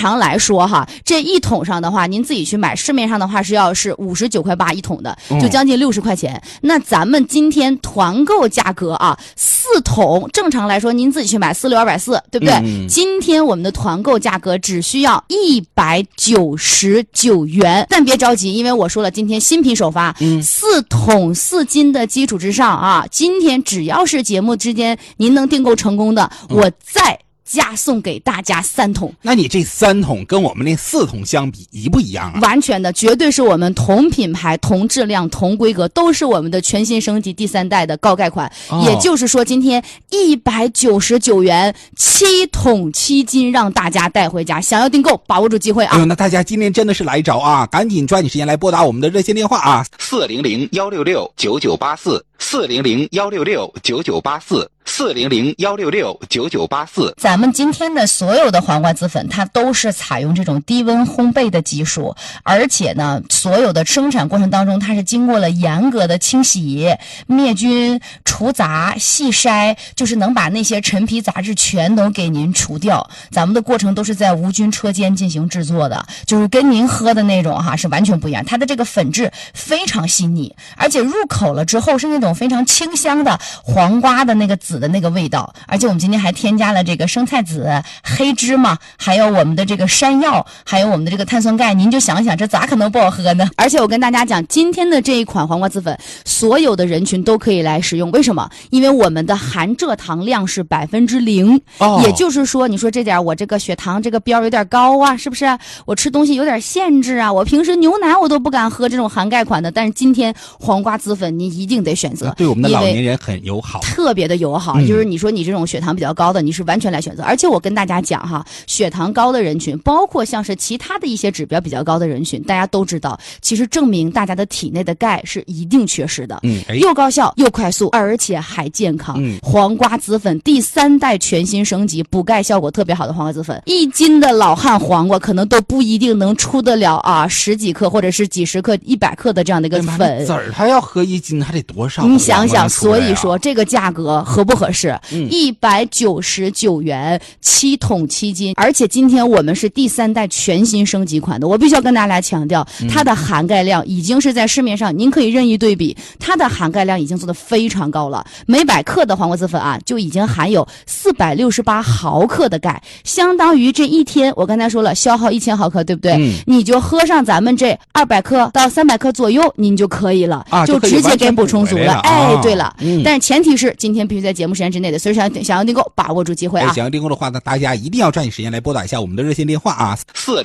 常来说哈，这一桶上的话，您自己去买，市面上的话是59.8块一桶的，就将近60块钱。那咱们今天团购价格啊，4桶正常来说您自己去买46240，对不对？今天我们的团购价格只需要199元。但别着急，因为我说了，今天新品首发，4桶4斤的基础之上啊，今天只要是节目之间您能订购成功的，我再加送给大家3桶。 那你这3桶跟我们那4桶相比一不一样啊？ 完全的，绝对是我们同品牌、同质量、同规格，都是我们的全新升级第3代的高钙款。也就是说，今天199元7桶7斤，让大家带回家。想要订购，把握住机会啊！ 哎呦，那大家今天真的是来着啊！赶紧抓紧时间来拨打我们的热线电话啊，400-166-9984，400-166-9984，400-166-9984。 咱们今天的所有的黄瓜子粉，它都是采用这种低温烘焙的技术，而且呢，所有的生产过程当中，它是经过了严格的清洗、灭菌、除杂、细筛，就是能把那些陈皮杂质全都给您除掉。咱们的过程都是在无菌车间进行制作的，就是跟您喝的那种是完全不一样。它的这个粉质非常细腻，而且入口了之后是那种非常清香的黄瓜的那个籽的那个味道。而且我们今天还添加了这个生菜籽、黑芝麻，还有我们的这个山药，还有我们的这个碳酸钙。您就想想，这咋可能不好喝呢？而且我跟大家讲，今天的这一款黄瓜子粉，所有的人群都可以来使用。为什么？因为我们的含蔗糖量是0%，也就是说，你说这点我这个血糖这个标有点高啊，是不是？我吃东西有点限制啊，我平时牛奶我都不敢喝这种含钙款的，但是今天黄瓜子粉你一定得选择， 对我们的老年人很友好， 特别的友好。就是你说你这种血糖比较高的，你是完全来选择。而且我跟大家讲哈，血糖高的人群，包括像是其他的一些指标比较高的人群，大家都知道，其实证明大家的体内的钙是一定缺失的。又高效又快速，而且还健康。黄瓜子粉第3代全新升级，补钙效果特别好的黄瓜子粉，1斤的老汉黄瓜可能都不一定能出得了10几克或者是几十克、100克的这样的一个粉。 籽儿它要喝1斤还得多少？ 你想想，所以说这个价格合不合适？199元7桶7斤，而且今天我们是第3代全新升级款的，我必须要跟大家来强调，它的含钙量已经是在市面上您可以任意对比，它的含钙量已经做得非常高了。每100克的黄瓜子粉就已经含有468毫克的钙，相当于这一天我刚才说了消耗1000毫克，对不对？你就喝上咱们这200克到300克左右，您就可以了，就直接给补充足了。对了，但是前提是今天必须在节目时间之内的，所以想要订购，把握住机会啊！ 想要订购的话呢，大家一定要抓紧时间来拨打一下我们的热线电话啊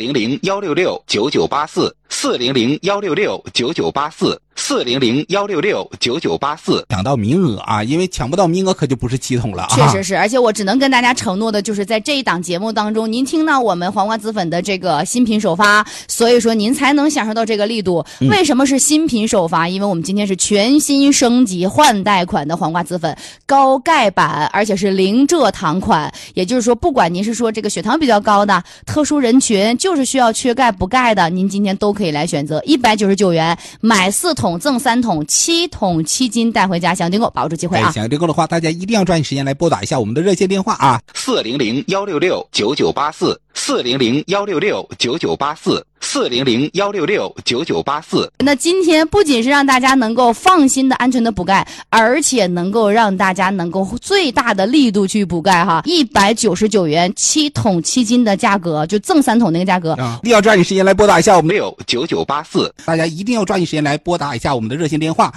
，400-166-9984，400-166-9984，400-166-9984。抢到名额啊，因为抢不到名额可就不是7桶了啊！ 确实是，而且我只能跟大家承诺的就是，在这一档节目当中，您听到我们黄瓜子粉的这个新品首发，所以说您才能享受到这个力度。为什么是新品首发？因为我们今天是全新升级换代款的黄瓜子粉，高钙版，而且是零蔗糖款。也就是说，不管您是说这个血糖比较高的特殊人群，就是需要缺钙补钙的，您今天都可以来选择。199元买4桶赠3桶，7桶7斤带回家。想订购，把握住机会啊！ 想要订购的话，大家一定要抓紧时间来拨打一下我们的热线电话啊，400-166-9984，400-166-9984，400-166-9984。 那今天不仅是让大家能够放心的安全的补钙，而且能够让大家能够最大的力度去补钙哈，199元7桶7斤的价格，就赠3桶那个价格， 一定要抓紧时间来拨打一下我们69984，大家一定要抓紧时间来拨打一下我们的热线电话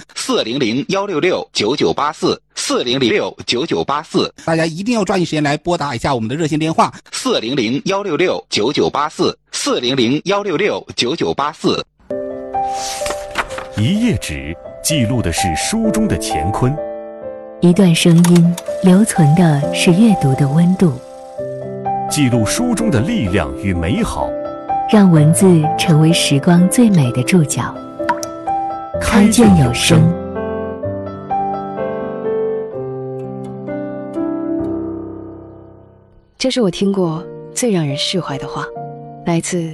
，400-166-9984，400-166-9984，大家一定要抓紧时间来拨打一下我们的热线电话，400-166-9984，400-166-9984。 一页纸记录的是书中的乾坤， 一段声音留存的是阅读的温度， 记录书中的力量与美好， 让文字成为时光最美的注脚。开卷有声。 这是我听过最让人释怀的话，来自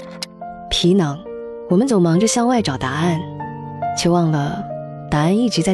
皮囊。我们总忙着向外找答案，却忘了答案一直在